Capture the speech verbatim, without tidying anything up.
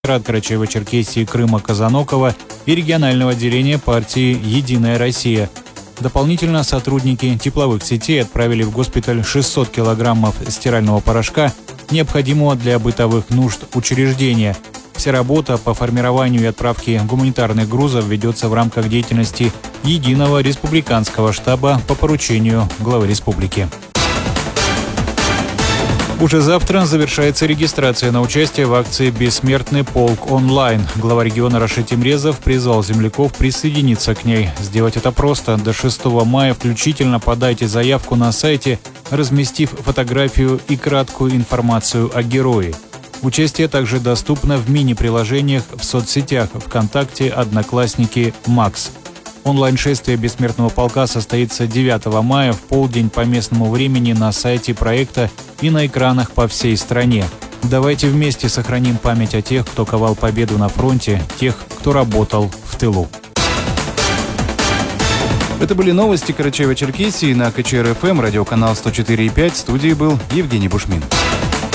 от Карачаево-Черкесии Крыма Казанокова и регионального отделения партии «Единая Россия». Дополнительно сотрудники тепловых сетей отправили в госпиталь шестьсот килограммов стирального порошка, необходимого для бытовых нужд учреждения. Вся работа по формированию и отправке гуманитарных грузов ведется в рамках деятельности Единого республиканского штаба по поручению главы республики. Уже завтра завершается регистрация на участие в акции «Бессмертный полк онлайн». Глава региона Рашид Тимрезов призвал земляков присоединиться к ней. Сделать это просто. До шестого мая включительно подайте заявку на сайте, разместив фотографию и краткую информацию о герое. Участие также доступно в мини-приложениях в соцсетях ВКонтакте, Одноклассники, Макс. Онлайн-шествие Бессмертного полка состоится девятого мая в полдень по местному времени на сайте проекта и на экранах по всей стране. Давайте вместе сохраним память о тех, кто ковал победу на фронте, тех, кто работал в тылу. Это были новости Карачаево-Черкесии на ка че эр эф эм, радиоканал сто четыре и пять. В студии был Евгений Бушмин.